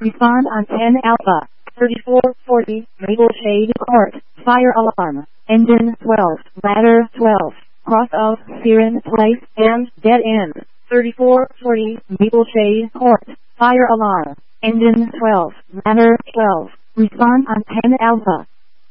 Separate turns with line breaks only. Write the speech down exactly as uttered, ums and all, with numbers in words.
Respond on ten Alpha. thirty-four forty, Maple Shade Court. Fire alarm. Engine twelve. Ladder twelve. Cross of Siren Place and dead end. thirty-four forty, Maple Shade Court. Fire alarm. Engine twelve. Ladder twelve. Respond on ten Alpha.